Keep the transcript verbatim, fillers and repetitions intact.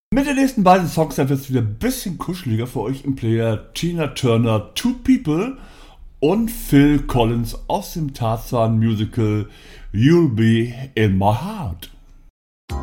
Mit den nächsten beiden Songs wird es wieder ein bisschen kuscheliger für euch im Player. Tina Turner, Two People und Phil Collins aus dem Tarzan Musical You'll Be in My Heart.